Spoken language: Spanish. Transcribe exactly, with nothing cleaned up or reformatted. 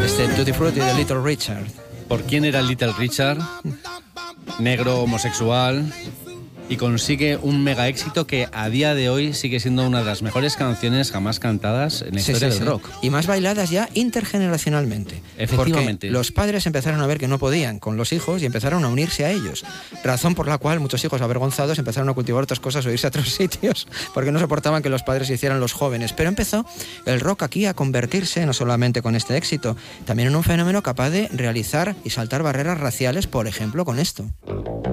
Este Tutti Frutti de Little Richard. ¿Por quién era Little Richard? Negro, homosexual, y consigue un mega éxito que a día de hoy sigue siendo una de las mejores canciones jamás cantadas en la Sí, historia sí, del sí. rock. Y más bailadas ya intergeneracionalmente. Efectivamente. Porque los padres empezaron a ver que no podían con los hijos y empezaron a unirse a ellos. Razón por la cual muchos hijos avergonzados empezaron a cultivar otras cosas o irse a otros sitios porque no soportaban que los padres hicieran los jóvenes. Pero empezó el rock aquí a convertirse, no solamente con este éxito, también en un fenómeno capaz de realizar y saltar barreras raciales, por ejemplo, con esto.